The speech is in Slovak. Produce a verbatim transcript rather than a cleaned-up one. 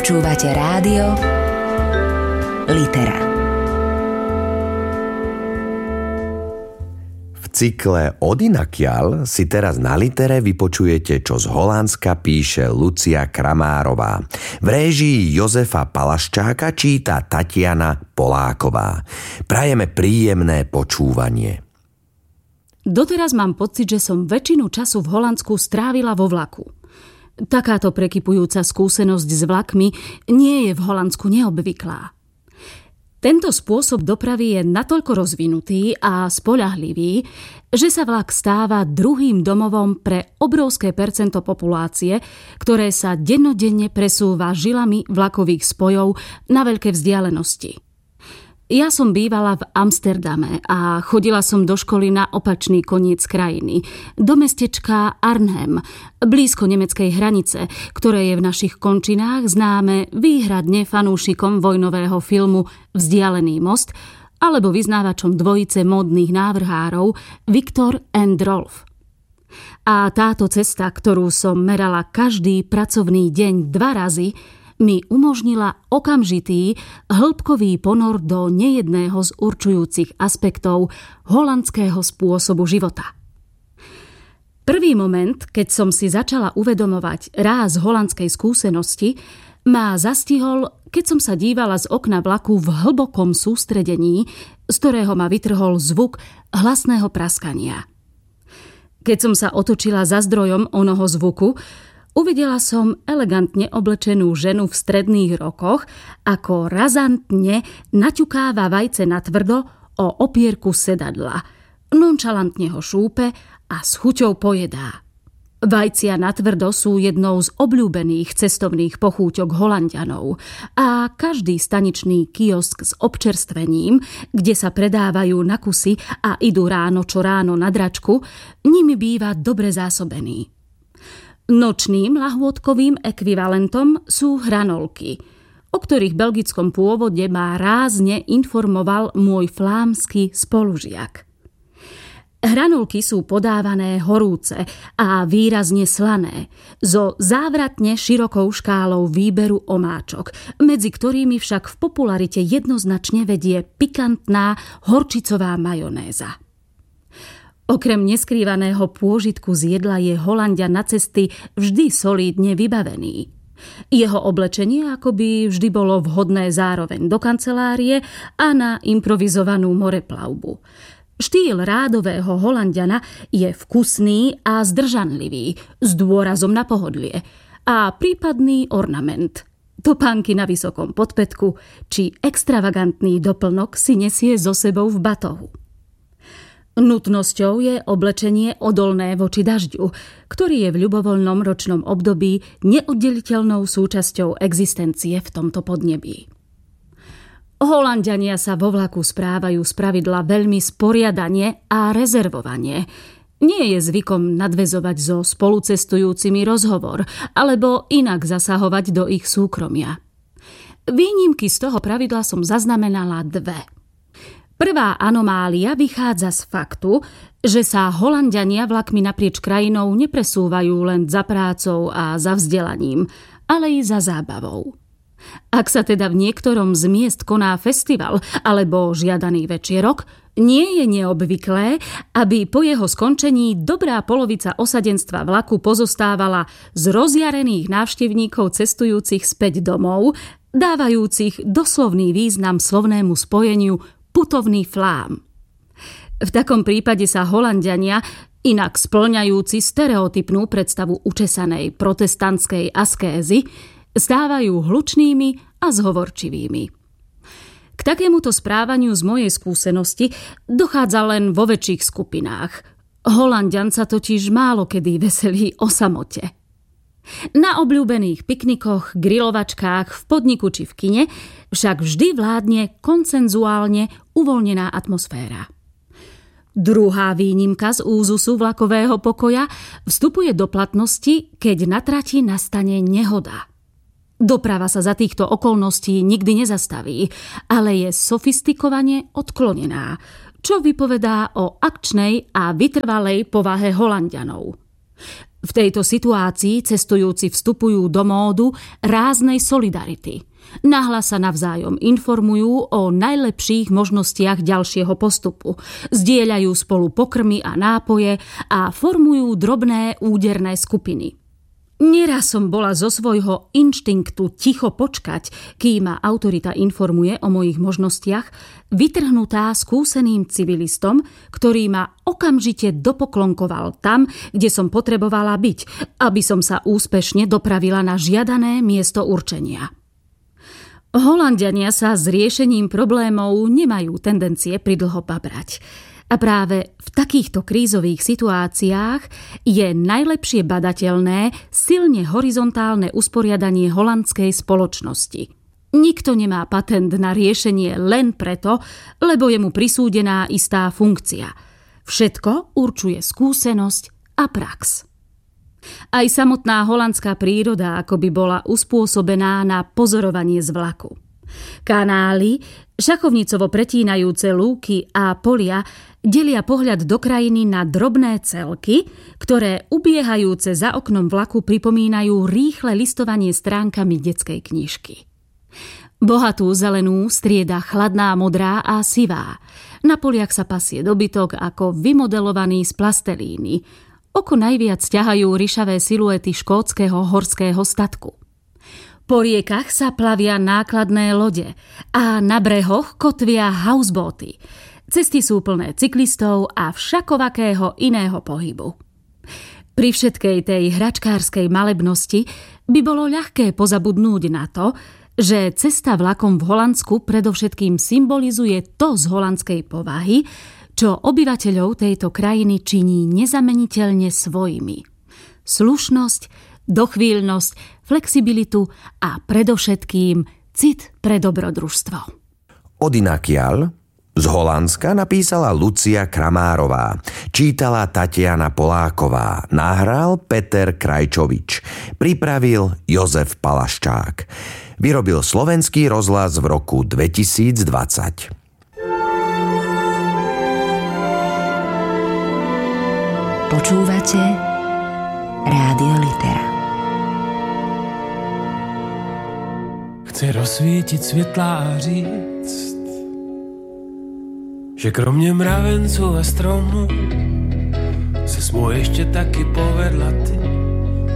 Počúvate rádio Litera. V cykle Odinakiaľ si teraz na Litere vypočujete, čo z Holandska píše Lucia Kramárová. V réžii Jozefa Palaščáka číta Tatiana Poláková. Prajeme príjemné počúvanie. Doteraz mám pocit, že som väčšinu času v Holandsku strávila vo vlaku. Takáto prekypujúca skúsenosť s vlakmi nie je v Holandsku neobvyklá. Tento spôsob dopravy je natoľko rozvinutý a spoľahlivý, že sa vlak stáva druhým domovom pre obrovské percento populácie, ktoré sa dennodenne presúva žilami vlakových spojov na veľké vzdialenosti. Ja som bývala v Amsterdame a chodila som do školy na opačný koniec krajiny, do mestečka Arnhem, blízko nemeckej hranice, ktoré je v našich končinách známe výhradne fanúšikom vojnového filmu Vzdialený most alebo vyznávačom dvojice módnych návrhárov Viktor and Rolf. A táto cesta, ktorú som merala každý pracovný deň dva razy, mi umožnila okamžitý, hĺbkový ponor do nejedného z určujúcich aspektov holandského spôsobu života. Prvý moment, keď som si začala uvedomovať ráz holandskej skúsenosti, ma zastihol, keď som sa dívala z okna vlaku v hlbokom sústredení, z ktorého ma vytrhol zvuk hlasného praskania. Keď som sa otočila za zdrojom onoho zvuku, uvidela som elegantne oblečenú ženu v stredných rokoch, ako razantne naťukáva vajce natvrdo o opierku sedadla, nonšalantne ho šúpe a s chuťou pojedá. Vajcia natvrdo sú jednou z obľúbených cestovných pochúťok Holanďanov a každý staničný kiosk s občerstvením, kde sa predávajú na kusy a idú ráno čo ráno na dračku, nimi býva dobre zásobený. Nočným lahôdkovým ekvivalentom sú hranolky, o ktorých belgickom pôvode ma rázne informoval môj flámsky spolužiak. Hranolky sú podávané horúce a výrazne slané, so závratne širokou škálou výberu omáčok, medzi ktorými však v popularite jednoznačne vedie pikantná horčicová majonéza. Okrem neskrývaného pôžitku z jedla je Holanďan na cesty vždy solídne vybavený. Jeho oblečenie akoby vždy bolo vhodné zároveň do kancelárie a na improvizovanú moreplavbu. Štýl rádového Holanďana je vkusný a zdržanlivý, s dôrazom na pohodlie a prípadný ornament. Topánky na vysokom podpätku či extravagantný doplnok si nesie so sebou v batohu. Nutnosťou je oblečenie odolné voči dažďu, ktorý je v ľubovoľnom ročnom období neoddeliteľnou súčasťou existencie v tomto podnebí. Holanďania sa vo vlaku správajú spravidla veľmi sporiadane a rezervovane. Nie je zvykom nadväzovať so spolucestujúcimi rozhovor alebo inak zasahovať do ich súkromia. Výnimky z toho pravidla som zaznamenala dve. Prvá anomália vychádza z faktu, že sa Holanďania vlakmi naprieč krajinou nepresúvajú len za prácou a za vzdelaním, ale i za zábavou. Ak sa teda v niektorom z miest koná festival alebo žiadaný večierok, nie je neobvyklé, aby po jeho skončení dobrá polovica osadenstva vlaku pozostávala z rozjarených návštevníkov cestujúcich späť domov, dávajúcich doslovný význam slovnému spojeniu putovný flám. V takom prípade sa Holanďania, inak spĺňajúci stereotypnú predstavu učesanej protestantskej askézy, stávajú hlučnými a zhovorčivými. K takémuto správaniu z mojej skúsenosti dochádza len vo väčších skupinách. Holanďan sa totiž málo kedy veselí o samote. Na obľúbených piknikoch, grilovačkách, v podniku či v kine však vždy vládne konsenzuálne uvoľnená atmosféra. Druhá výnimka z úzusu vlakového pokoja vstupuje do platnosti, keď na trati nastane nehoda. Doprava sa za týchto okolností nikdy nezastaví, ale je sofistikovane odklonená, čo vypovedá o akčnej a vytrvalej povahe Holanďanov. V tejto situácii cestujúci vstupujú do módu ráznej solidarity. Nahlas sa navzájom informujú o najlepších možnostiach ďalšieho postupu, zdieľajú spolu pokrmy a nápoje a formujú drobné úderné skupiny. Neraz som bola zo svojho inštinktu ticho počkať, kým ma autorita informuje o mojich možnostiach, vytrhnutá skúseným civilistom, ktorý ma okamžite dopoklonkoval tam, kde som potrebovala byť, aby som sa úspešne dopravila na žiadané miesto určenia. Holanďania sa s riešením problémov nemajú tendencie pridlho babrať. A práve v takýchto krízových situáciách je najlepšie badateľné silne horizontálne usporiadanie holandskej spoločnosti. Nikto nemá patent na riešenie len preto, lebo je mu prisúdená istá funkcia. Všetko určuje skúsenosť a prax. Aj samotná holandská príroda akoby bola uspôsobená na pozorovanie z vlaku. Kanály, šachovnicovo pretínajúce lúky a polia delia pohľad do krajiny na drobné celky, ktoré ubiehajúce za oknom vlaku pripomínajú rýchle listovanie stránkami detskej knižky. Bohatú zelenú strieda chladná modrá a sivá. Na poliach sa pasie dobytok ako vymodelovaný z plastelíny. Oko najviac ťahajú ryšavé siluety škótskeho horského statku. Po riekach sa plavia nákladné lode a na brehoch kotvia houseboaty. Cesty sú plné cyklistov a všakovakého iného pohybu. Pri všetkej tej hračkárskej malebnosti by bolo ľahké pozabudnúť na to, že cesta vlakom v Holandsku predovšetkým symbolizuje to z holandskej povahy, čo obyvateľov tejto krajiny činí nezameniteľne svojimi. Slušnosť, dochvíľnosť, flexibilitu a predovšetkým cit pre dobrodružstvo. Odinakiaľ z Holandska napísala Lucia Kramárová, čítala Tatiana Poláková, nahral Peter Krajčovič, pripravil Jozef Palaščák. Vyrobil Slovenský rozhlas v roku dvetisícdvadsať. Počúvate Rádio Litera. Chci rozsvítit světla a říct, že kromě mravenců a stromů se mu ještě taky povedla ty.